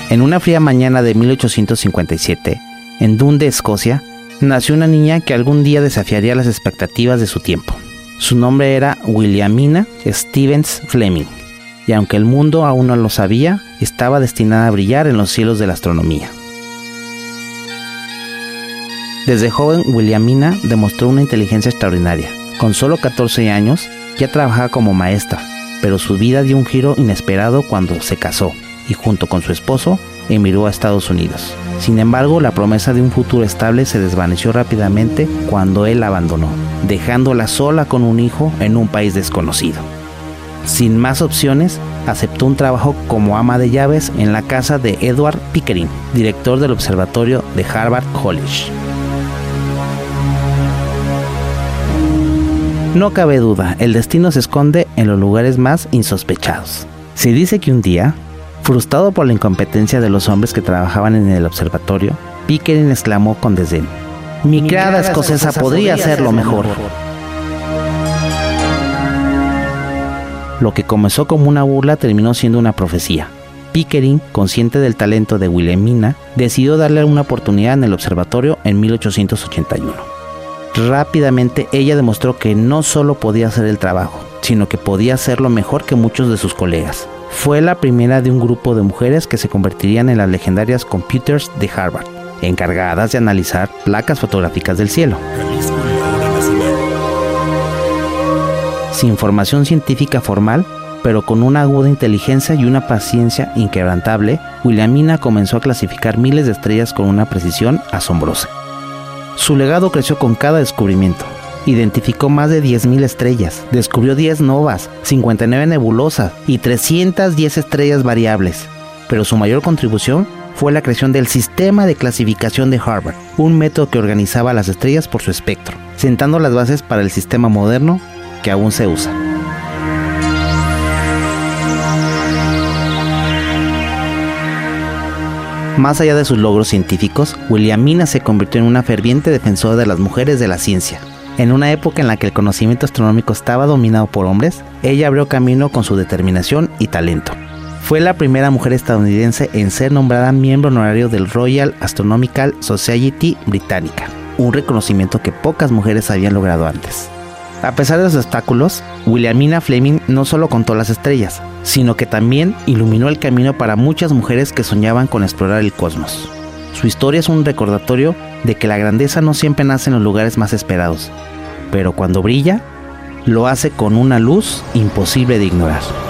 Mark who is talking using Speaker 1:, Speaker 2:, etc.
Speaker 1: En una fría mañana de 1857, en Dundee, Escocia, nació una niña que algún día desafiaría las expectativas de su tiempo. Su nombre era Williamina Stevens Fleming, y aunque el mundo aún no lo sabía, estaba destinada a brillar en los cielos de la astronomía. Desde joven, Williamina demostró una inteligencia extraordinaria. Con solo 14 años, ya trabajaba como maestra, pero su vida dio un giro inesperado cuando se casó y junto con su esposo emigró a Estados Unidos. Sin embargo, la promesa de un futuro estable se desvaneció rápidamente cuando él la abandonó, dejándola sola con un hijo en un país desconocido. Sin más opciones, aceptó un trabajo como ama de llaves en la casa de Edward Pickering, director del observatorio de Harvard College. No cabe duda, el destino se esconde en los lugares más insospechados. Se dice que un día, frustrado por la incompetencia de los hombres que trabajaban en el observatorio, Pickering exclamó con desdén: «Mi criada escocesa podría hacerlo mejor». Lo que comenzó como una burla terminó siendo una profecía. Pickering, consciente del talento de Wilhelmina, decidió darle una oportunidad en el observatorio en 1881. Rápidamente ella demostró que no solo podía hacer el trabajo, sino que podía hacerlo mejor que muchos de sus colegas. Fue la primera de un grupo de mujeres que se convertirían en las legendarias computers de Harvard, encargadas de analizar placas fotográficas del cielo. Sin formación científica formal, pero con una aguda inteligencia y una paciencia inquebrantable, Wilhelmina comenzó a clasificar miles de estrellas con una precisión asombrosa. Su legado creció con cada descubrimiento. Identificó más de 10.000 estrellas, descubrió 10 novas, 59 nebulosas y 310 estrellas variables. Pero su mayor contribución fue la creación del sistema de clasificación de Harvard, un método que organizaba las estrellas por su espectro, sentando las bases para el sistema moderno que aún se usa. Más allá de sus logros científicos, Wilhelmina se convirtió en una ferviente defensora de las mujeres de la ciencia. En una época en la que el conocimiento astronómico estaba dominado por hombres, ella abrió camino con su determinación y talento. Fue la primera mujer estadounidense en ser nombrada miembro honorario del Royal Astronomical Society británica, un reconocimiento que pocas mujeres habían logrado antes. A pesar de los obstáculos, Wilhelmina Fleming no solo contó las estrellas, sino que también iluminó el camino para muchas mujeres que soñaban con explorar el cosmos. Su historia es un recordatorio de que la grandeza no siempre nace en los lugares más esperados, pero cuando brilla, lo hace con una luz imposible de ignorar.